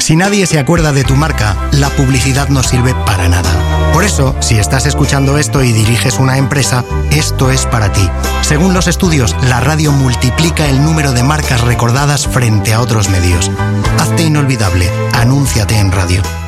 Si nadie se acuerda de tu marca, la publicidad no sirve para nada. Por eso, si estás escuchando esto y diriges una empresa, esto es para ti. Según los estudios, la radio multiplica el número de marcas recordadas frente a otros medios. Hazte inolvidable. Anúnciate en radio.